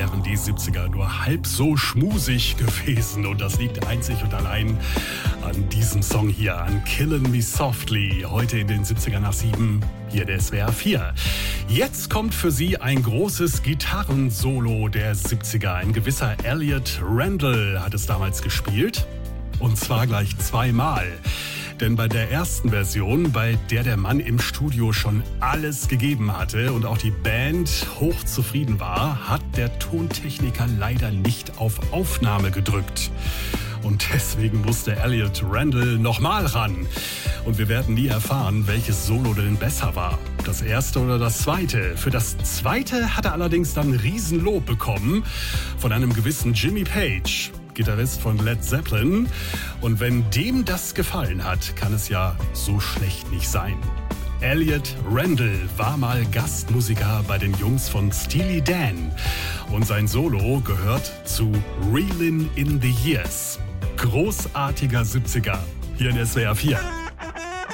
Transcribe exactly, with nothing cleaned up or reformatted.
wären die siebziger nur halb so schmusig gewesen. Und das liegt einzig und allein an diesem Song hier, an Killin' Me Softly. Heute in den siebziger nach sieben, hier der S W R vier. Jetzt kommt für Sie ein großes Gitarrensolo der siebziger. Ein gewisser Elliot Randall hat es damals gespielt. Und zwar gleich zweimal. Denn bei der ersten Version, bei der der Mann im Studio schon alles gegeben hatte und auch die Band hochzufrieden war, hat der Tontechniker leider nicht auf Aufnahme gedrückt. Und deswegen musste Elliot Randall nochmal ran. Und wir werden nie erfahren, welches Solo denn besser war. Das erste oder das zweite. Für das zweite hat er allerdings dann Riesenlob bekommen von einem gewissen Jimmy Page, Gitarrist von Led Zeppelin. Und wenn dem das gefallen hat, kann es ja so schlecht nicht sein. Elliot Randall war mal Gastmusiker bei den Jungs von Steely Dan. Und sein Solo gehört zu Reelin' in the Years. Großartiger siebziger hier in S W R vier.